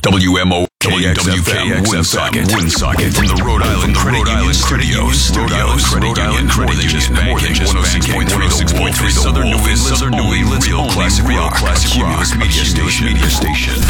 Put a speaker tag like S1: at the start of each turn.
S1: WMO KXFM Woonsocket from the Rhode Island Studios. Rhode Island Credit Union, more than just 106.3 the Southern New England's real classic rock, media station.